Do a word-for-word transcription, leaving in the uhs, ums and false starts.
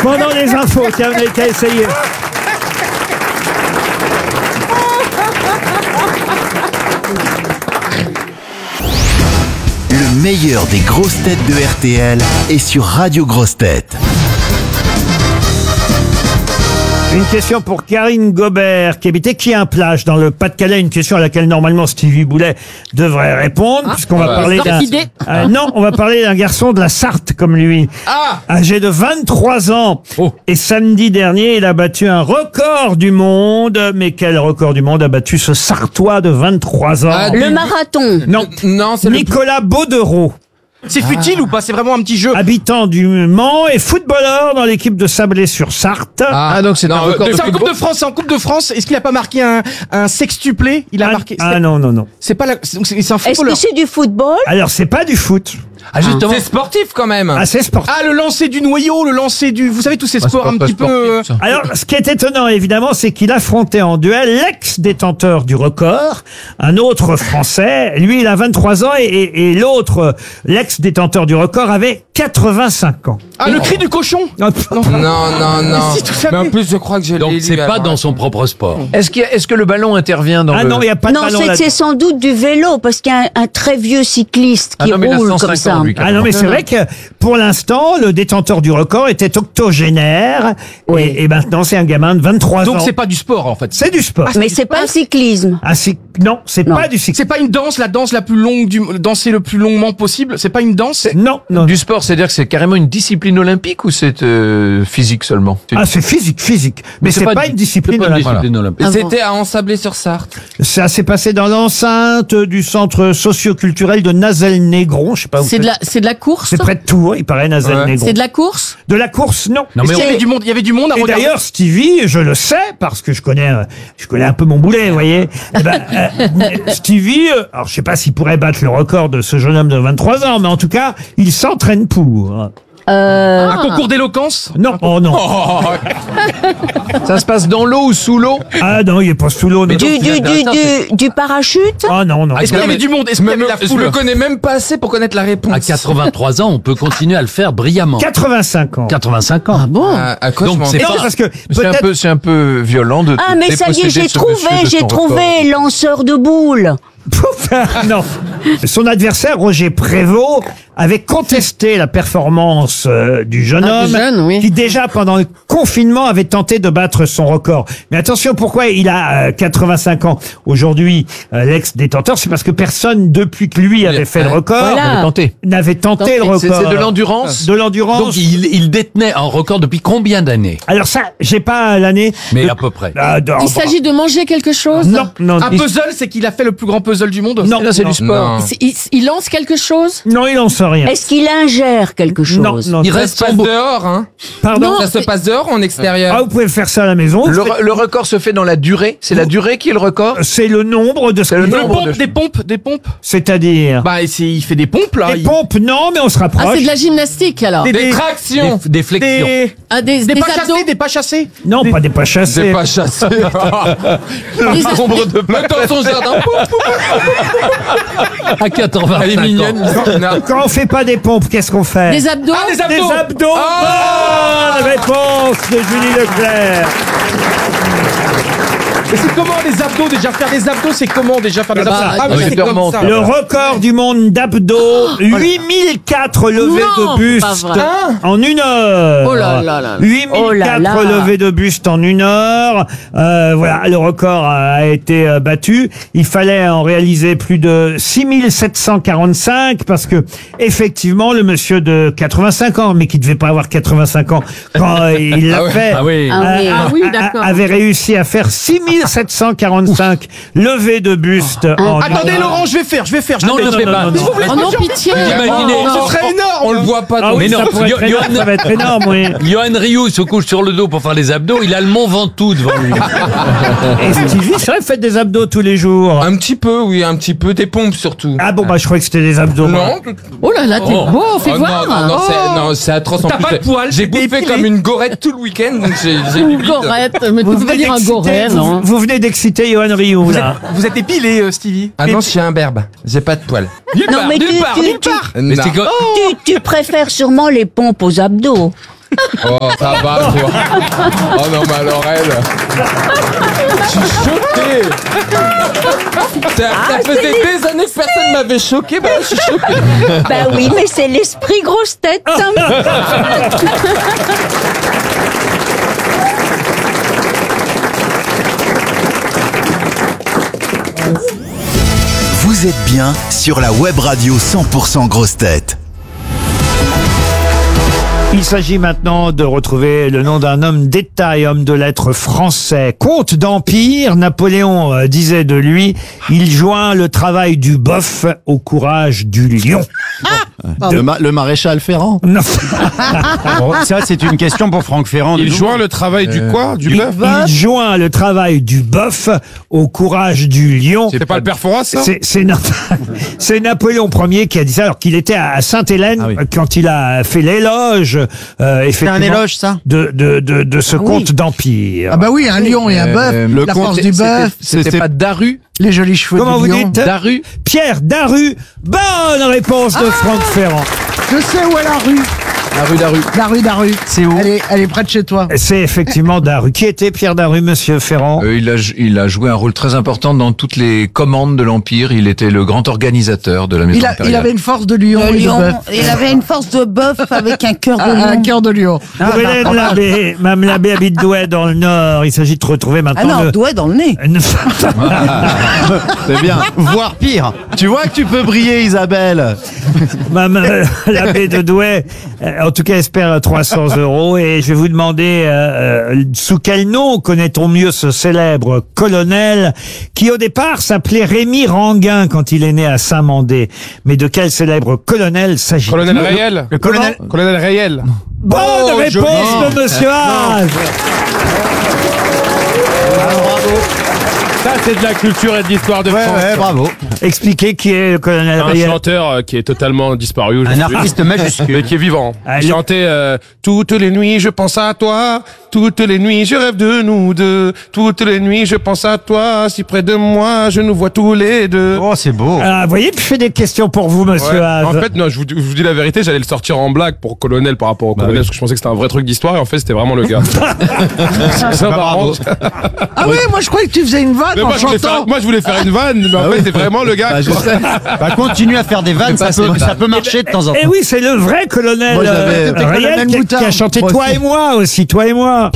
Pendant les infos, tiens, vous n'avez qu'à essayer. Le meilleur des grosses têtes de R T L est sur Radio Grosses Têtes. Une question pour Karine Gobert, qui habitait Quillan-Plage, dans le Pas-de-Calais. Une question à laquelle, normalement, Stevie Boulet devrait répondre, ah, puisqu'on va parler d'un... Euh, non, on va parler d'un garçon de la Sarthe, comme lui. Ah âgé de vingt-trois ans. Oh. Et samedi dernier, il a battu un record du monde. Mais quel record du monde a battu ce Sartois de vingt-trois ans? Ah, le marathon. Non, non c'est Nicolas le... Baudereau. C'est futile ah. ou pas? C'est vraiment un petit jeu. Habitant du Mans et footballeur dans l'équipe de Sablé-sur-Sarthe. Ah, ah donc c'est un record. C'est en Coupe de France. C'est en Coupe de France. Est-ce qu'il a pas marqué un, un sextuplé? Il a ah, marqué. Ah non non non. C'est pas la. C'est un footballeur. Est-ce que c'est du football? Alors c'est pas du foot. Ah justement. C'est sportif quand même. Ah c'est sportif. Ah le lancer du noyau, le lancer du. Vous savez tous ces sports ah, un petit peu. Sportif, alors ce qui est étonnant évidemment, c'est qu'il affrontait en duel l'ex-détenteur du record, un autre Français. Lui il a vingt-trois ans et, et, et l'autre, l'ex-détenteur du record, avait quatre-vingt-cinq ans. Ah le cri du cochon. Non non non. non. Si, mais en plus je crois que j'ai. Donc c'est pas dans son propre sport. Est-ce que est-ce que le ballon intervient dans ah le... non, il y a pas de non, ballon. Non, c'est sans doute du vélo parce qu'il y a un, un très vieux cycliste qui ah non, roule comme ça. Lui, ah non, mais c'est vrai que pour l'instant, le détenteur du record était octogénaire oui. et, et maintenant c'est un gamin de vingt-trois Donc, ans. Donc c'est pas du sport en fait. C'est du sport. Ah, mais c'est pas le cyclisme. Ah si, non, c'est pas du cyclisme. C'est pas une danse, la danse la plus longue du danser le plus longuement possible. C'est pas une danse. Non, non. Du sport, c'est-à-dire que c'est carrément une discipline olympique ou c'est euh, physique seulement? Ah c'est physique, physique. Mais, mais c'est pas, pas une discipline pas olympique. Discipline olympique. Ah C'était bon. à Ensablé-sur-Sarthe. Ça s'est passé dans l'enceinte du centre socio-culturel de Nazel-Négron. Je sais pas où c'est de la, c'est de la course. C'est près de Tours, il paraît Nazel-Négron. Ouais. C'est de la course. De la course, non. non mais il y avait du monde, il y avait du monde à et regarder. D'ailleurs, Stevie, je le sais parce que je connais, je connais un peu mon boulet, vous voyez. Eh ben, euh, Stevie, euh, alors je sais pas s'il pourrait battre le record de ce jeune homme de vingt-trois ans, mais en tout cas, il s'entraîne pour. Euh... Un concours d'éloquence? Non, oh non. Oh. Ça se passe dans l'eau ou sous l'eau? Ah non, il est pas sous l'eau. Du, du, du, du, du parachute? Ah non, non. Est-ce qu'il y avait du monde? Est-ce qu'il y avait la foule? Je me connais même pas assez pour connaître la réponse. À quatre-vingt-trois ans, on peut continuer à le faire brillamment. quatre-vingt-cinq ans. quatre-vingt-cinq ans. Ah bon? À, à quoi Donc c'est non, pas... parce que c'est un peu, c'est un peu violent de. Ah mais ça y est, j'ai trouvé, j'ai trouvé lanceur de boules. Non. Son adversaire, Roger Prévost, avait contesté la performance euh, du jeune ah, homme, jeune, oui. qui déjà pendant le confinement avait tenté de battre son record. Mais attention, pourquoi il a euh, quatre-vingt-cinq ans aujourd'hui, euh, l'ex-détenteur, c'est parce que personne depuis que lui avait fait le record voilà. n'avait tenté, n'avait tenté le record. C'est, c'est de l'endurance. De l'endurance. Donc il, il détenait un record depuis combien d'années? Alors ça, j'ai pas l'année. Mais de... à peu près. Ah, de... Il s'agit de manger quelque chose? Non, non. Un il... puzzle, c'est qu'il a fait le plus grand puzzle du monde? Non, là, c'est non, du sport. Il, il lance quelque chose? Non, il lance rien. Est-ce qu'il ingère quelque chose? Non, non. Il Ça reste se passe beau... dehors, hein? Pardon? Ça se passe dehors ou en extérieur? Ah, vous pouvez faire ça à la maison. Le, re- le record se fait dans la durée. C'est la durée qui est le record. C'est le nombre de. C'est le Le nombre pompe, de... des pompes, des pompes. C'est-à-dire. Bah, c'est, il fait des pompes là. Des il... pompes, non, mais on se rapproche. Ah, c'est de la gymnastique alors. Des, Des des, tractions. Des, des flexions. des, Ah, des, des des pas abdos. chassés, des pas chassés. Non, des... pas des pas chassés. C'est pas chassé. Des- Nombre de pas dans son jardin. À quatre-vingt-cinq Elle est mignonne. ans. Quand on fait pas des pompes, qu'est-ce qu'on fait? Des abdos. Ah, des Des abdos. abdos. Ah Bonne réponse de Julie Leclerc. Mais c'est comment les abdos déjà? Faire des abdos, c'est comment déjà faire des abdos? bah, Ah, oui, mais c'est c'est comme remonte. ça. Le record du monde d'abdos, huit mille quatre levées Non, de buste pas vrai. en une heure. Oh là là là. huit mille quatre Oh là là. levées de buste en une heure. Euh, voilà, le record a été euh, battu. Il fallait en réaliser plus de six mille sept cent quarante-cinq parce que effectivement, le monsieur de quatre-vingt-cinq ans, mais qui devait pas avoir quatre-vingt-cinq ans quand euh, il l'a Ah ouais. fait, Ah oui. Ah oui. euh, Ah oui, a- d'accord. avait réussi à faire six mille sept cent quarante-cinq levées de buste en Attendez, une heure. Laurent, je vais faire, je vais faire. Non, je ne vais fais non, pas. non, Mais vous voulez Oh pas non, dire- pitié. Imaginez. Oh, ce serait énorme. On le voit pas. Ah trop. oui, Mais ça non, pourrait être Yo- énorme, Yo- ça va être énorme, oui. Johan Rioux se couche sur le dos pour faire les abdos. Il a le Mont Ventoux devant lui. Et Stevie, c'est vrai, faites des abdos tous les jours. Un petit peu, oui, un petit peu. Des pompes surtout. Ah bon, bah je croyais que c'était des abdos. Non. Oh là là, t'es Oh. beau, fais Oh, voir. non, non, non, c'est, non, c'est atroce en T'as plus. pas de poils, J'ai t'es bouffé épilé. comme une gorette tout le week-end, donc j'ai, j'ai Une eu vide. gorette, mais tu Vous peux pas venez dire un d'exciter, goret, vous, non? vous venez d'exciter Johan Rioux, Vous êtes, là. vous êtes épilé, euh, Stevie. Ah non, je suis un berbe. J'ai pas de poils. Nulle Non, part, mais nulle tu- part, tu- nulle tu- part. Mais Non. c'est que... Tu, tu préfères sûrement les pompes aux abdos. Oh, ça va, toi. Oh non, mais alors elle. Je suis choqué. Ça, ça faisait des années que personne m'avait choqué, bah je suis choqué. Bah oui, mais c'est l'esprit grosse tête. hein. Vous êtes bien sur la web radio cent pour cent Grosse Tête. Il s'agit maintenant de retrouver le nom d'un homme d'État et homme de lettres français. Comte d'Empire, Napoléon euh, disait de lui, il joint le travail du bœuf au courage du lion. Le, ma- le maréchal Ferrand. Non. Bon, ça, c'est une question pour Franck Ferrand. Il joint le travail du quoi? Du bœuf? Il joint le travail du bœuf au courage du lion. C'est pas le père Fouras, ça? C'est, c'est, Na- c'est Napoléon Ier qui a dit ça, alors qu'il était à Sainte-Hélène Ah oui. quand il a fait l'éloge, euh, C'est effectivement, un éloge, ça de, de, de, de ce Ah oui. comte d'Empire. Ah bah oui, un lion et un bœuf, Euh, le la comte- force du bœuf, C'était C'était- pas Daru? les jolis cheveux Comment du vous lion. dites Daru? Pierre Daru. Bonne réponse de Franck Ferrand. Je sais où est la rue. La rue Daru. La rue Daru. C'est où Elle est, elle est près de chez toi. C'est effectivement Daru. Qui était Pierre Daru, monsieur Ferrand? Euh, il, a, il a joué un rôle très important dans toutes les commandes de l'Empire. Il était le grand organisateur de la maison Il, a- impériale. il avait une force de lion Le et de lion, bœuf. il avait une force de bœuf avec un cœur de Un, un lion. cœur de lion. Pour Hélène Labbé, Mme Labbé habite Douai dans le Nord. Il s'agit de retrouver Ah maintenant non, le... doigt dans le nez. C'est bien. Voire pire. Tu vois que tu peux briller, Isabelle. Mme euh, Labbé de Douai, euh, en tout cas, espère trois cents euros. Et je vais vous demander euh, euh, sous quel nom connaît-on mieux ce célèbre colonel qui, au départ, s'appelait Rémy Ranguin quand il est né à Saint-Mandé. Mais de quel célèbre colonel s'agit-il? Colonel Rayel. Le colonel... Colonel Rayel. Bonne Oh, réponse joli. de Monsieur Haas. Ça, c'est de la culture et de l'histoire de Ouais, France. ouais, bravo. Expliquez qui est le colonel Un Rayel. chanteur euh, qui est totalement disparu Un aujourd'hui. artiste majuscule. Mais qui est vivant. Ah, Il le- chantait euh, toutes les nuits je pense à toi, toutes les nuits je rêve de nous deux, toutes les nuits je pense à toi, si près de moi je nous vois tous les deux. Oh, c'est beau. Ah, vous voyez que je fais des questions pour vous, Monsieur Ouais. Haas. En fait, non, je vous, je vous dis la vérité, j'allais le sortir en blague pour colonel par rapport au colonel, parce que je pensais que c'était un vrai truc d'histoire, et en fait, c'était vraiment le gars. C'est ça, marrant. Ah oui, moi je croyais que tu faisais une vanne Mais en moi, je voulais chantant. faire, moi, je voulais faire une vanne, mais en fait, c'est vraiment le gars. Bah, je quoi. sais. Bah, continue à faire des vannes, ça peut, ça peut marcher de temps en temps. Eh oui, c'est le vrai colonel Moi, j'avais- euh, C'était Rayel colonel qui, a- Moutard. qui a chanté Moi Toi aussi. et moi aussi, Toi et moi.